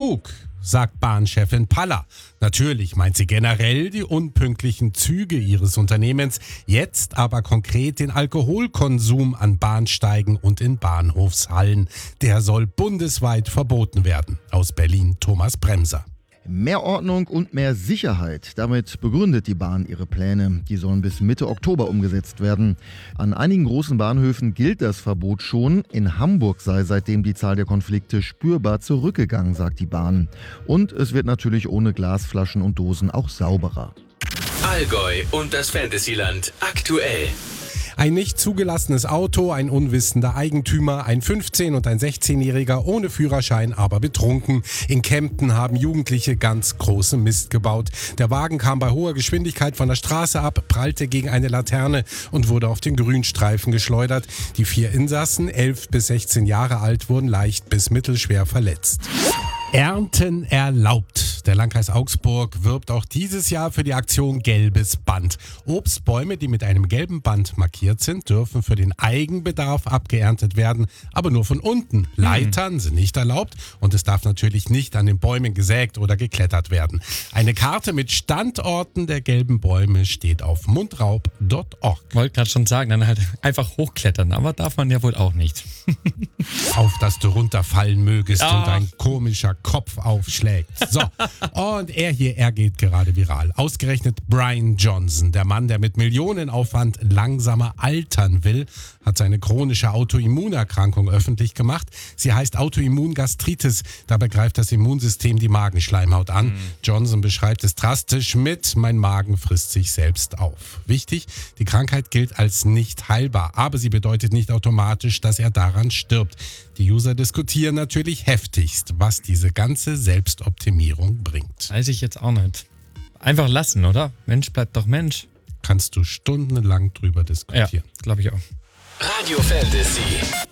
genug, sagt Bahnchefin Paller. Natürlich meint sie generell die unpünktlichen Züge ihres Unternehmens, jetzt aber konkret den Alkoholkonsum an Bahnsteigen und in Bahnhofshallen. Der soll bundesweit verboten werden. Aus Berlin Thomas Bremser. Mehr Ordnung und mehr Sicherheit. Damit begründet die Bahn ihre Pläne. Die sollen bis Mitte Oktober umgesetzt werden. An einigen großen Bahnhöfen gilt das Verbot schon. In Hamburg sei seitdem die Zahl der Konflikte spürbar zurückgegangen, sagt die Bahn. Und es wird natürlich ohne Glasflaschen und Dosen auch sauberer. Allgäu und das Fantasyland aktuell. Ein nicht zugelassenes Auto, ein unwissender Eigentümer, ein 15- und ein 16-Jähriger ohne Führerschein, aber betrunken. In Kempten haben Jugendliche ganz große Mist gebaut. Der Wagen kam bei hoher Geschwindigkeit von der Straße ab, prallte gegen eine Laterne und wurde auf den Grünstreifen geschleudert. Die 4 Insassen, 11 bis 16 Jahre alt, wurden leicht bis mittelschwer verletzt. Ernten erlaubt. Der Landkreis Augsburg wirbt auch dieses Jahr für die Aktion Gelbes Band. Obstbäume, die mit einem gelben Band markiert sind, dürfen für den Eigenbedarf abgeerntet werden, aber nur von unten. Leitern sind nicht erlaubt und es darf natürlich nicht an den Bäumen gesägt oder geklettert werden. Eine Karte mit Standorten der gelben Bäume steht auf mundraub.org. Wollte gerade schon sagen, dann halt einfach hochklettern, aber darf man ja wohl auch nicht. Auf dass du runterfallen mögest und ein komischer Kopf aufschlägt. So, und er geht gerade viral. Ausgerechnet Brian Johnson, der Mann, der mit Millionenaufwand langsamer altern will, hat seine chronische Autoimmunerkrankung öffentlich gemacht. Sie heißt Autoimmungastritis. Dabei greift das Immunsystem die Magenschleimhaut an. Johnson beschreibt es drastisch mit: Mein Magen frisst sich selbst auf. Wichtig, die Krankheit gilt als nicht heilbar, aber sie bedeutet nicht automatisch, dass er daran stirbt. Die User diskutieren natürlich heftigst, was diese ganze Selbstoptimierung bringt. Weiß ich jetzt auch nicht. Einfach lassen, oder? Mensch bleibt doch Mensch. Kannst du stundenlang drüber diskutieren. Ja, glaube ich auch. Radio Fantasy.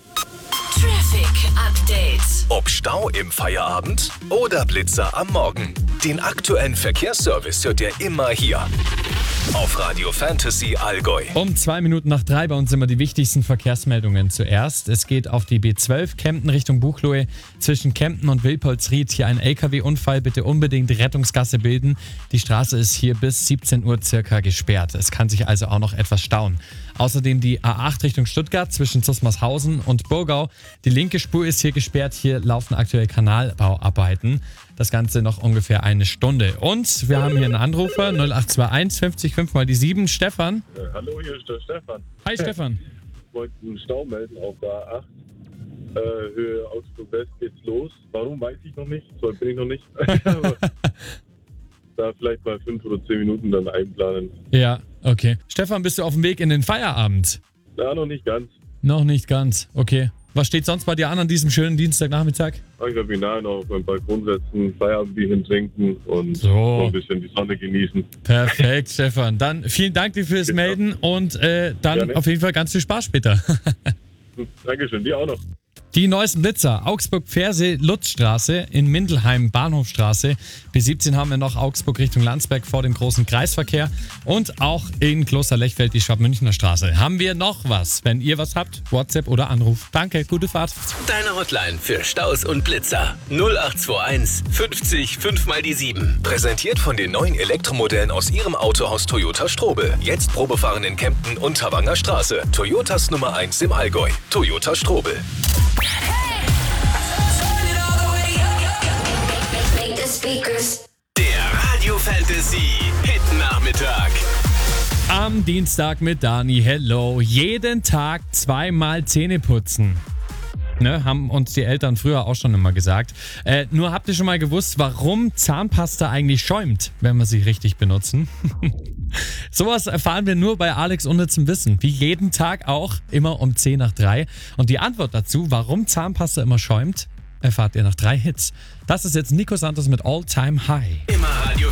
Traffic Update. Ob Stau im Feierabend oder Blitzer am Morgen. Den aktuellen Verkehrsservice hört ihr immer hier. Auf Radio Fantasy Allgäu. Um 2:02 bei uns immer die wichtigsten Verkehrsmeldungen zuerst. Es geht auf die B12 Kempten Richtung Buchloe. Zwischen Kempten und Wilpolsried hier ein LKW-Unfall. Bitte unbedingt Rettungsgasse bilden. Die Straße ist hier bis 17 Uhr circa gesperrt. Es kann sich also auch noch etwas stauen. Außerdem die A8 Richtung Stuttgart zwischen Zusmarshausen und Burgau. Die linke Spur ist hier gesperrt. Hier laufen aktuell Kanalbauarbeiten. Das Ganze noch ungefähr eine Stunde. Und wir haben hier einen Anrufer, 0821 50 5 mal die 7. Stefan. Hallo, hier ist der Stefan. Hi Stefan. Ich wollte einen Stau melden auf der A8. Höhe Augsburg West geht's los. Warum, weiß ich noch nicht. So bin ich noch nicht. Da vielleicht mal 5 oder 10 Minuten dann einplanen. Ja, okay. Stefan, bist du auf dem Weg in den Feierabend? Ja, noch nicht ganz. Noch nicht ganz, okay. Was steht sonst bei dir an diesem schönen Dienstagnachmittag? Ich werde mich nachher noch auf meinen Balkon setzen, Feierabendbierchen trinken und So. noch ein bisschen die Sonne genießen. Perfekt, Stefan. Dann vielen Dank dir fürs Melden und dann Gerne. auf jeden Fall ganz viel Spaß später. Dankeschön, dir auch noch. Die neuesten Blitzer, Augsburg-Ferse-Lutzstraße, in Mindelheim Bahnhofstraße. B17 haben wir noch Augsburg Richtung Landsberg vor dem großen Kreisverkehr. Und auch in Kloster-Lechfeld die Schwab-Münchner Straße. Haben wir noch was? Wenn ihr was habt, WhatsApp oder Anruf. Danke, gute Fahrt. Deine Hotline für Staus und Blitzer. 0821 50 5 mal die 7. Präsentiert von den neuen Elektromodellen aus ihrem Autohaus Toyota Strobel. Jetzt Probefahren in Kempten und Havanger Straße. Toyotas Nummer 1 im Allgäu. Toyota Strobel. Der Radio Fantasy Hit Nachmittag. Am Dienstag mit Dani, hello. Jeden Tag 2-mal Zähne putzen. Ne, haben uns die Eltern früher auch schon immer gesagt. Nur habt ihr schon mal gewusst, warum Zahnpasta eigentlich schäumt, wenn wir sie richtig benutzen? Sowas erfahren wir nur bei Alex Unnützem Wissen. Wie jeden Tag auch, immer um 2:10. Und die Antwort dazu, warum Zahnpasta immer schäumt, erfahrt ihr nach 3 Hits. Das ist jetzt Nico Santos mit All Time High. Immer Radio